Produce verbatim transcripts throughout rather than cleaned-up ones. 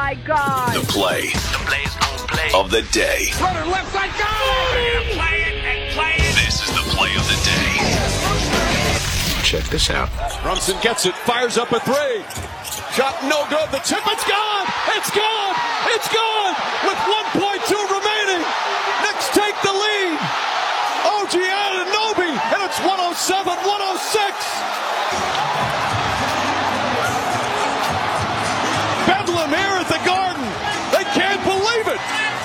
my God. The play, the play's gonna play of the day. Runner left side, go! Play it and play it. This is the play of the day. Check this out. Brunson gets it, fires up a three. Shot no good. The tip, it's gone! It's gone! It's gone! With one point two remaining. Knicks take the lead. O G Anunoby, and it's one oh seven one oh six. Bedlam here at the Garden. They can't believe it.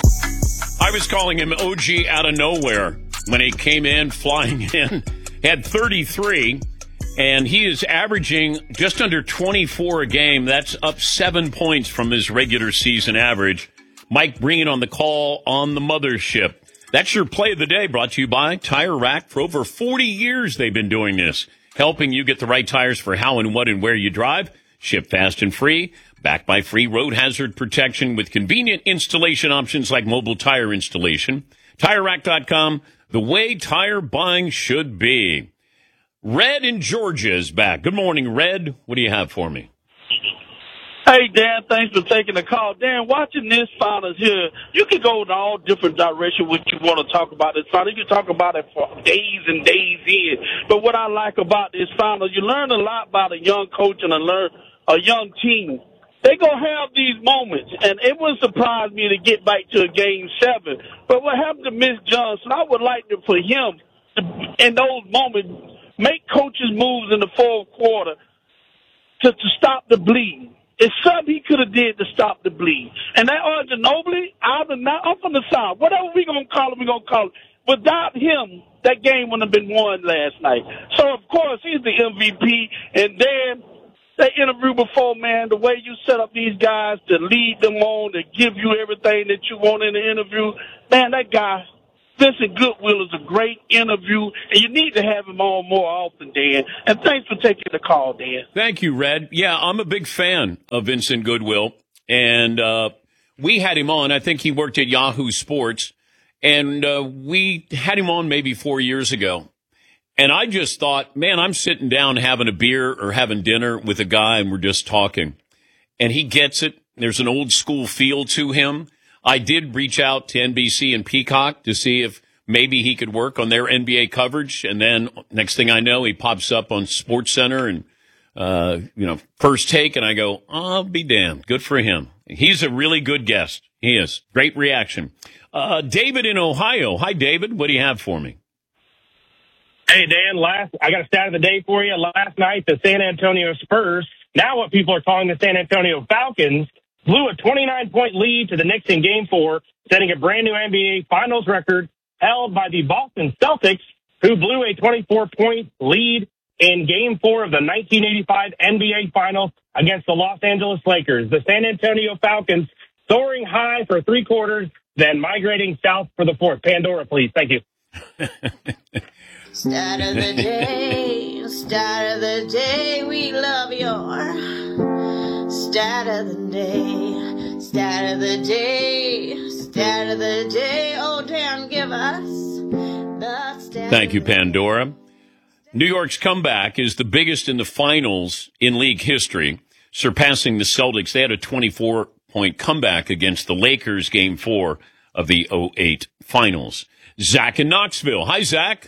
I was calling him O G out of nowhere when he came in, flying in, had thirty-three, and he is averaging just under twenty-four a game. That's up seven points from his regular season average. Mike Breen on the call on the mothership. That's your play of the day, brought to you by Tire Rack. For over forty years, they've been doing this, helping you get the right tires for how and what and where you drive. Ship fast and free. Backed by free road hazard protection with convenient installation options like mobile tire installation. Tire Rack dot com, the way tire buying should be. Red in Georgia is back. Good morning, Red. What do you have for me? Hey, Dan, thanks for taking the call. Dan, watching this finals here, you can go in all different directions what you want to talk about this finals. You can talk about it for days and days in. But what I like about this finals, you learn a lot about a young coach and a, learn, a young team. They're going to have these moments, and it wouldn't surprise me to get back to a game seven. But what happened to Miss Johnson, I would like to, for him, to, in those moments, make coaches moves in the fourth quarter to, to stop the bleeding. It's something he could have did to stop the bleed. And that Ginobili, I'm from the South. Whatever we're going to call him, we're going to call him. Without him, that game wouldn't have been won last night. So, of course, he's the M V P. And then that interview before, man, the way you set up these guys to lead them on, to give you everything that you want in the interview, man, that guy, Vincent Goodwill, is a great interview, and you need to have him on more often, Dan. And thanks for taking the call, Dan. Thank you, Red. Yeah, I'm a big fan of Vincent Goodwill, and uh, we had him on. I think he worked at Yahoo Sports, and uh, we had him on maybe four years ago. And I just thought, man, I'm sitting down having a beer or having dinner with a guy, and we're just talking. And he gets it. There's an old school feel to him. I did reach out to N B C and Peacock to see if maybe he could work on their N B A coverage. And then next thing I know, he pops up on SportsCenter and, uh, you know, First Take. And I go, I'll be damned. Good for him. He's a really good guest. He is. Great reaction. Uh, David in Ohio. Hi, David. What do you have for me? Hey, Dan, last I got a stat of the day for you. Last night, the San Antonio Spurs, now what people are calling the San Antonio Falcons, blew a twenty-nine point lead to the Knicks in Game four, setting a brand-new N B A Finals record held by the Boston Celtics, who blew a twenty-four point lead in Game four of the nineteen eighty-five N B A Finals against the Los Angeles Lakers. The San Antonio Falcons soaring high for three quarters, then migrating south for the fourth. Pandora, please. Thank you. Start of the day, start of the day, we love your start of the day, start of the day, start of the day, oh damn, give us the start. Thank you, Pandora. New York's comeback is the biggest in the finals in league history, surpassing the Celtics. They had a twenty-four point comeback against the Lakers game four of the oh eight finals. Zach in Knoxville. Hi, Zach.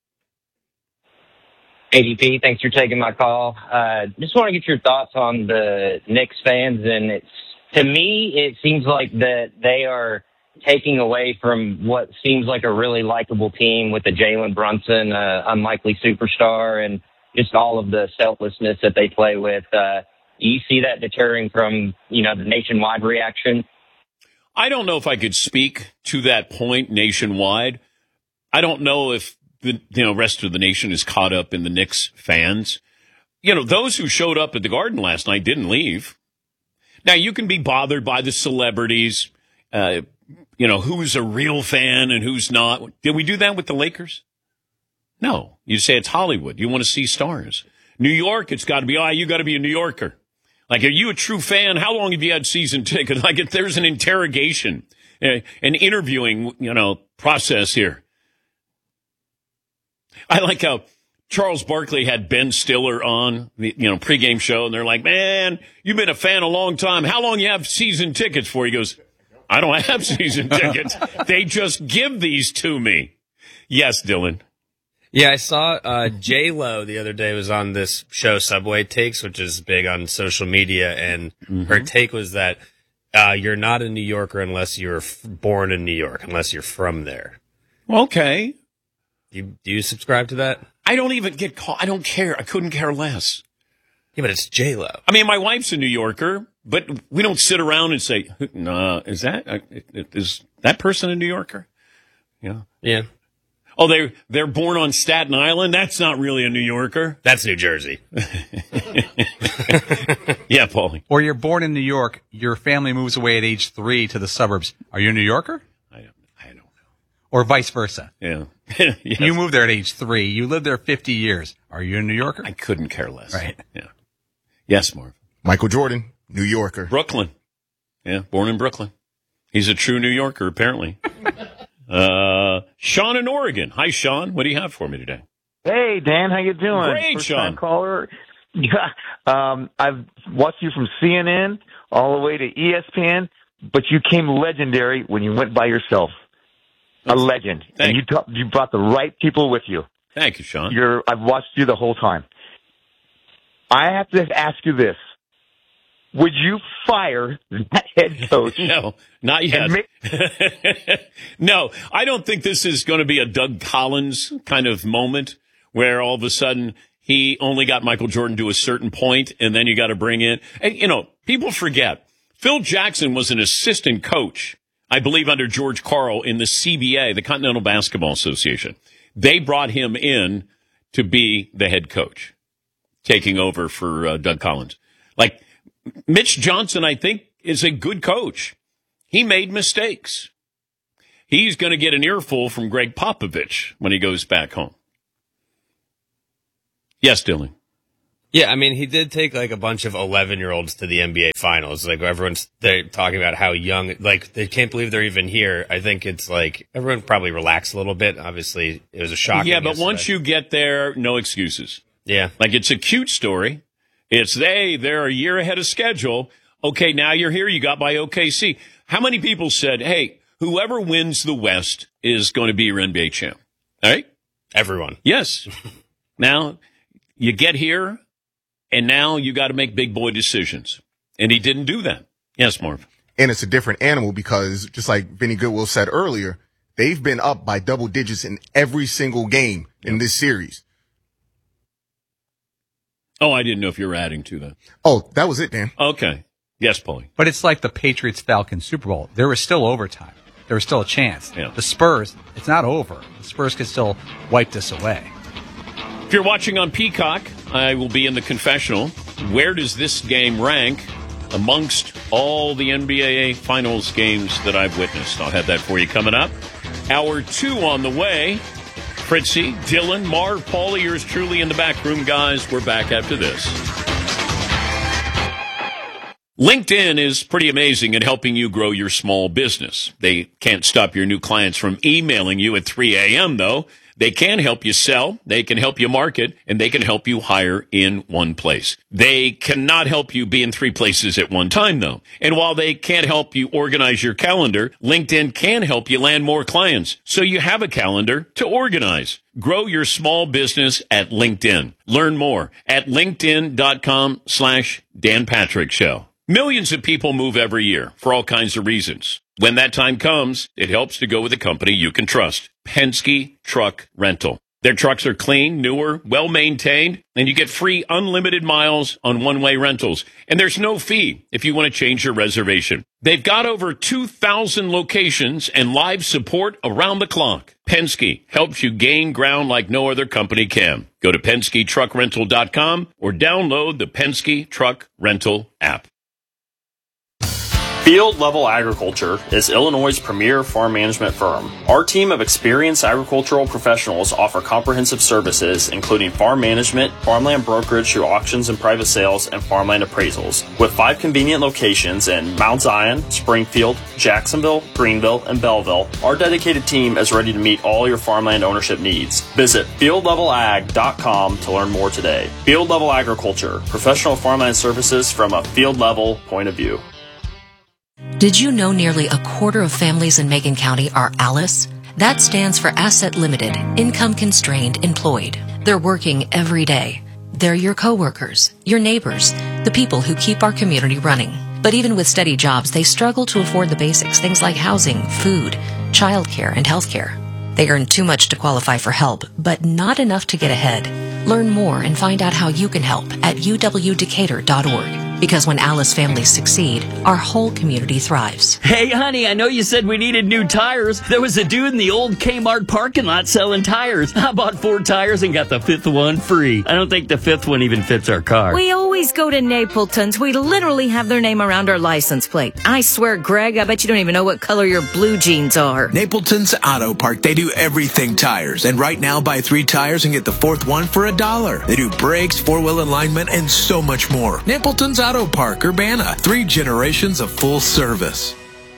A D P, thanks for taking my call. Uh, just want to get your thoughts on the Knicks fans. And it's, to me, it seems like that they are taking away from what seems like a really likable team with the Jalen Brunson, uh, unlikely superstar, and just all of the selflessness that they play with. Uh, do you see that deterring from, you know, the nationwide reaction? I don't know if I could speak to that point nationwide. I don't know if the you know rest of the nation is caught up in the Knicks fans. You know, those who showed up at the Garden last night didn't leave. Now, you can be bothered by the celebrities, uh, you know, who's a real fan and who's not. Did we do that with the Lakers? No. You say it's Hollywood. You want to see stars. New York, it's got to be, oh, you got to be a New Yorker. Like, are you a true fan? How long have you had season tickets? Like, if there's an interrogation, uh, an interviewing, you know, process here. I like how Charles Barkley had Ben Stiller on the you know pregame show, and they're like, "Man, you've been a fan a long time. How long you have season tickets for?" He goes, "I don't have season tickets. They just give these to me." Yes, Dylan. Yeah, I saw uh, J Lo the other day was on this show Subway Takes, which is big on social media, and mm-hmm. her take was that uh, you're not a New Yorker unless you're f- born in New York, unless you're from there. Okay. Do you, do you subscribe to that? I don't even get caught. I don't care. I couldn't care less. Yeah, but it's J Lo. I mean, my wife's a New Yorker, but we don't sit around and say, "No, is that is that person a New Yorker?" Yeah, yeah. Oh, they they're born on Staten Island. That's not really a New Yorker. That's New Jersey. Yeah, Paulie. Or you're born in New York. Your family moves away at age three to the suburbs. Are you a New Yorker? I don't. I don't know. Or vice versa. Yeah. Yes. You moved there at age three. You lived there fifty years. Are you a New Yorker? I couldn't care less. Right. Yeah. Yes, Marv. Michael Jordan, New Yorker. Brooklyn. Yeah, born in Brooklyn. He's a true New Yorker, apparently. uh, Sean in Oregon. Hi, Sean. What do you have for me today? Hey, Dan. How you doing? Great, First Sean. time caller. Yeah. Um, I've watched you from C N N all the way to E S P N, but you came legendary when you went by yourself. A legend. Thank and you, ta- you brought the right people with you. Thank you, Sean. You're, I've watched you the whole time. I have to ask you this. Would you fire that head coach? No, not yet. Make- no, I don't think this is going to be a Doug Collins kind of moment where all of a sudden he only got Michael Jordan to a certain point and then you got to bring in. And, you know, people forget. Phil Jackson was an assistant coach, I believe, under George Karl in the C B A, the Continental Basketball Association. They brought him in to be the head coach, taking over for uh, Doug Collins. Like, Mitch Johnson, I think, is a good coach. He made mistakes. He's going to get an earful from Greg Popovich when he goes back home. Yes, Dylan. Yeah, I mean, he did take like a bunch of eleven-year-olds to the N B A Finals. Like everyone's they're talking about how young, like they can't believe they're even here. I think it's like everyone probably relaxed a little bit. Obviously, it was a shock. Yeah, but once you get there, no excuses. Yeah, like it's a cute story. It's they they're a year ahead of schedule. Okay, now you're here. You got by O K C. How many people said, "Hey, whoever wins the West is going to be your N B A champ"? All right, everyone. Yes. Now you get here. And now you got to make big boy decisions. And he didn't do that. Yes, Marv. And it's a different animal because just like Vinny Goodwill said earlier, they've been up by double digits in every single game in this series. Oh, I didn't know if you were adding to that. Oh, that was it, Dan. Okay. Yes, Paulie. But it's like the Patriots-Falcons Super Bowl. There was still overtime. There was still a chance. Yeah. The Spurs, it's not over. The Spurs could still wipe this away. If you're watching on Peacock, I will be in the confessional. Where does this game rank amongst all the N B A Finals games that I've witnessed? I'll have that for you coming up. Hour two on the way. Fritzy, Dylan, Marv, Paulie, yours truly in the back room, guys. We're back after this. LinkedIn is pretty amazing at helping you grow your small business. They can't stop your new clients from emailing you at three a.m., though. They can help you sell, they can help you market, and they can help you hire in one place. They cannot help you be in three places at one time, though. And while they can't help you organize your calendar, LinkedIn can help you land more clients, so you have a calendar to organize. Grow your small business at LinkedIn. Learn more at linkedin.com slash Dan Patrick Show. Millions of people move every year for all kinds of reasons. When that time comes, it helps to go with a company you can trust. Penske Truck Rental. Their trucks are clean, newer, well-maintained, and you get free unlimited miles on one-way rentals. And there's no fee if you want to change your reservation. They've got over two thousand locations and live support around the clock. Penske helps you gain ground like no other company can. Go to Penske Truck Rental dot com or download the Penske Truck Rental app. Field Level Agriculture is Illinois' premier farm management firm. Our team of experienced agricultural professionals offer comprehensive services, including farm management, farmland brokerage through auctions and private sales, and farmland appraisals. With five convenient locations in Mount Zion, Springfield, Jacksonville, Greenville, and Belleville, our dedicated team is ready to meet all your farmland ownership needs. Visit field level ag dot com to learn more today. Field Level Agriculture, professional farmland services from a field level point of view. Did you know nearly a quarter of families in Macon County are ALICE? That stands for Asset Limited, Income Constrained Employed. They're working every day. They're your coworkers, your neighbors, the people who keep our community running. But even with steady jobs, they struggle to afford the basics, things like housing, food, childcare, and healthcare. They earn too much to qualify for help, but not enough to get ahead. Learn more and find out how you can help at u w decatur dot org. Because when Alice families succeed, our whole community thrives. Hey, honey, I know you said we needed new tires. There was a dude in the old Kmart parking lot selling tires. I bought four tires and got the fifth one free. I don't think the fifth one even fits our car. We always go to Napleton's. We literally have their name around our license plate. I swear, Greg, I bet you don't even know what color your blue jeans are. Napleton's Auto Park. They do everything tires. And right now, buy three tires and get the fourth one for a dollar. They do brakes, four-wheel alignment, and so much more. Napleton's Auto Park, Urbana. Three generations of full service.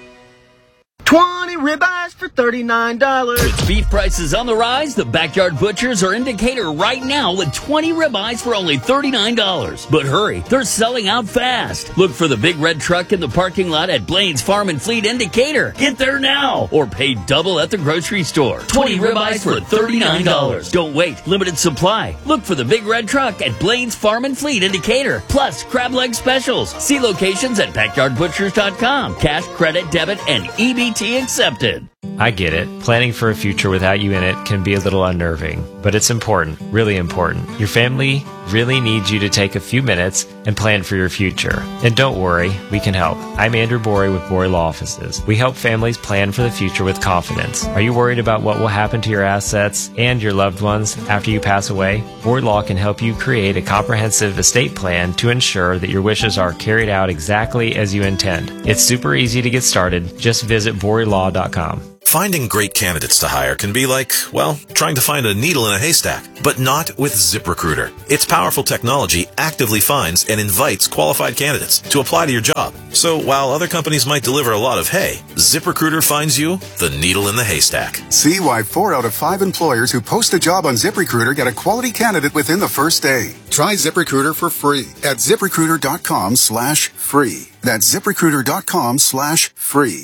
twenty ribeyes for thirty-nine dollars. With beef prices on the rise, the Backyard Butchers are in Decatur right now with twenty ribeyes for only thirty-nine dollars. But hurry, they're selling out fast. Look for the big red truck in the parking lot at Blaine's Farm and Fleet in Decatur. Get there now or pay double at the grocery store. twenty ribeyes for thirty-nine dollars. Don't wait, limited supply. Look for the big red truck at Blaine's Farm and Fleet in Decatur. Plus, crab leg specials. See locations at backyard butchers dot com. Cash, credit, debit, and E B T accepted. I get it. Planning for a future without you in it can be a little unnerving, but it's important, really important. Your family really needs you to take a few minutes and plan for your future. And don't worry, we can help. I'm Andrew Borey with Borey Law Offices. We help families plan for the future with confidence. Are you worried about what will happen to your assets and your loved ones after you pass away? Borey Law can help you create a comprehensive estate plan to ensure that your wishes are carried out exactly as you intend. It's super easy to get started. Just visit borey law dot com. Finding great candidates to hire can be like, well, trying to find a needle in a haystack, but not with ZipRecruiter. Its powerful technology actively finds and invites qualified candidates to apply to your job. So while other companies might deliver a lot of hay, ZipRecruiter finds you the needle in the haystack. See why four out of five employers who post a job on ZipRecruiter get a quality candidate within the first day. Try ZipRecruiter for free at ziprecruiter dot com slash free. That's ziprecruiter dot com slash free.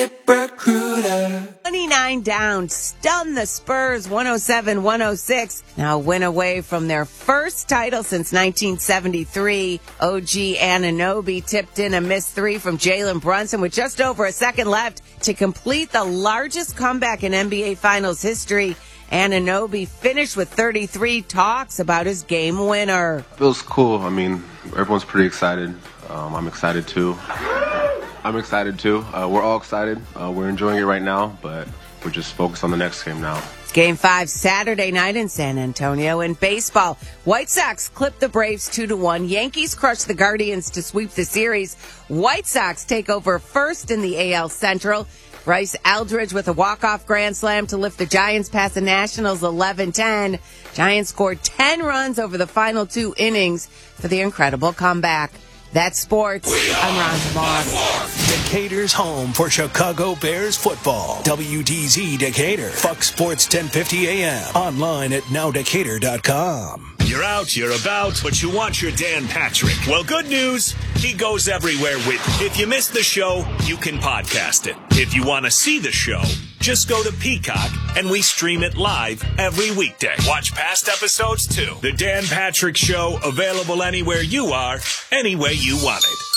ZipRecruiter. twenty-nine down, stun the Spurs one oh seven one oh six. Now win away from their first title since nineteen seventy-three. O G Anunoby tipped in a missed three from Jalen Brunson with just over a second left to complete the largest comeback in N B A Finals history. Anunoby finished with thirty-three, talks about his game winner. Feels cool. I mean, everyone's pretty excited. Um, I'm excited too. I'm excited too. Uh, we're all excited. Uh, we're enjoying it right now, but we're just focused on the next game now. It's game five Saturday night in San Antonio. In baseball, White Sox clipped the Braves two to one. Yankees crushed the Guardians to sweep the series. White Sox take over first in the A L Central. Bryce Eldridge with a walk-off grand slam to lift the Giants past the Nationals eleven ten. Giants scored ten runs over the final two innings for the incredible comeback. That's sports. I'm Ron Moss. Decatur's home for Chicago Bears football. W D Z Decatur. Fox Sports ten fifty A M. Online at now decatur dot com. You're out, you're about, but you want your Dan Patrick. Well, good news. He goes everywhere with you. If you missed the show, you can podcast it. If you want to see the show, just go to Peacock and we stream it live every weekday. Watch past episodes too. The Dan Patrick Show, available anywhere you are, any way you want it.